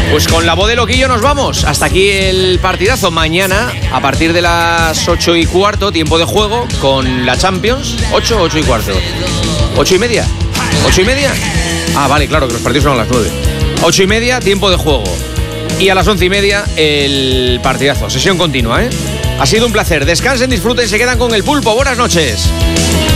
Pues con la voz de Loquillo nos vamos. Hasta aquí el partidazo. Mañana, a partir de las 8:15, tiempo de juego con la Champions. 8:15. 8:30. 8:30. Ah, vale, claro, que los partidos son a las 9. 8:30, tiempo de juego. Y a las 11:30, el partidazo. Sesión continua, ¿eh? Ha sido un placer. Descansen, disfruten, se quedan con el Pulpo. Buenas noches.